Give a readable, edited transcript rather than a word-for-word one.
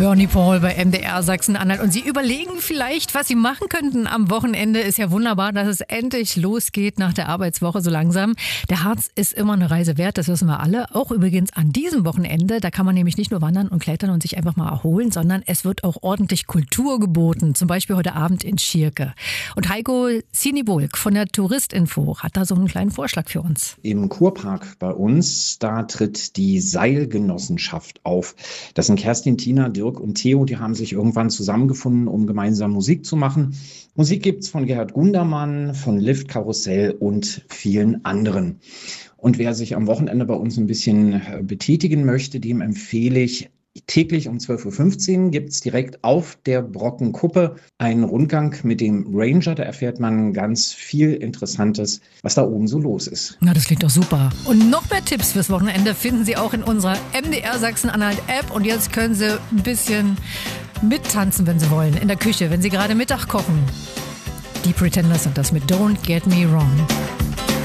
Bernie Paul bei MDR Sachsen-Anhalt. Und Sie überlegen vielleicht, was Sie machen könnten am Wochenende. Ist ja wunderbar, dass es endlich losgeht nach der Arbeitswoche so langsam. Der Harz ist immer eine Reise wert, das wissen wir alle. Auch übrigens an diesem Wochenende. Da kann man nämlich nicht nur wandern und klettern und sich einfach mal erholen, sondern es wird auch ordentlich Kultur geboten. Zum Beispiel heute Abend in Schierke. Und Heiko Sinibolk von der Touristinfo hat da so einen kleinen Vorschlag für uns. Im Kurpark bei uns, da tritt die Seilgenossenschaft auf. Das sind Kerstin, Tina, Dirk und Theo, die haben sich irgendwann zusammengefunden, um gemeinsam Musik zu machen. Musik gibt's von Gerhard Gundermann, von Lift Karussell und vielen anderen. Und wer sich am Wochenende bei uns ein bisschen betätigen möchte, dem empfehle ich, täglich um 12.15 Uhr gibt's direkt auf der Brockenkuppe einen Rundgang mit dem Ranger. Da erfährt man ganz viel Interessantes, was da oben so los ist. Na, das klingt doch super. Und noch mehr Tipps fürs Wochenende finden Sie auch in unserer MDR Sachsen-Anhalt-App. Und jetzt können Sie ein bisschen mittanzen, wenn Sie wollen, in der Küche, wenn Sie gerade Mittag kochen. Die Pretenders sind das mit Don't Get Me Wrong.